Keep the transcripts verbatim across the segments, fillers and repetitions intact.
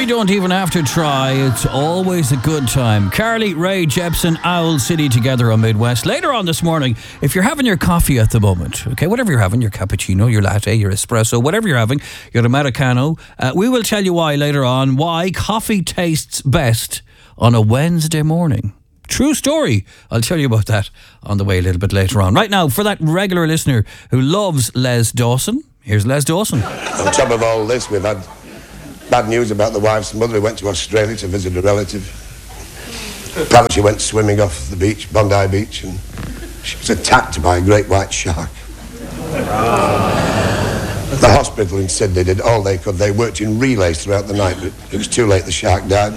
We don't even have to try. It's always a good time. Carly, Ray, Jepson, Owl City together on Midwest. Later on this morning, if you're having your coffee at the moment, okay, whatever you're having, your cappuccino, your latte, your espresso, whatever you're having, your Americano, uh, we will tell you why later on, why coffee tastes best on a Wednesday morning. True story. I'll tell you about that on the way a little bit later on. Right now, for that regular listener who loves Les Dawson, here's Les Dawson. On top of all this, we've had bad news about the wife's mother who went to Australia to visit a relative. Apparently she went swimming off the beach, Bondi Beach, and she was attacked by a great white shark. The hospital in Sydney did all they could. They worked in relays throughout the night, but it was too late. The shark died.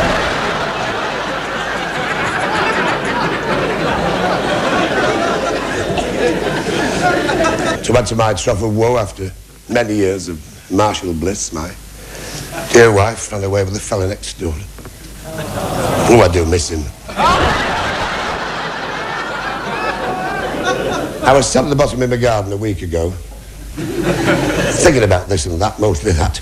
To add to my trough of woe, after many years of martial bliss, my dear wife ran away with the fella next door. Oh, I do miss him. I was sat at the bottom of my garden a week ago, thinking about this and that, mostly that.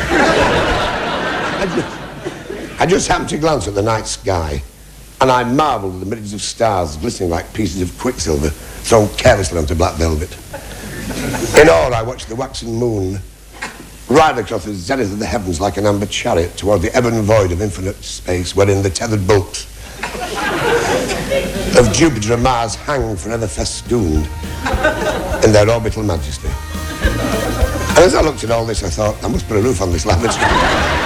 I just, I just happened to glance at the night sky, and I marvelled at the millions of stars glistening like pieces of quicksilver thrown carelessly onto black velvet. In awe, I watched the waxing moon ride across the zenith of the heavens like an amber chariot toward the ebon void of infinite space, wherein the tethered bulks of Jupiter and Mars hang forever festooned in their orbital majesty. And as I looked at all this, I thought, I must put a roof on this lavatory.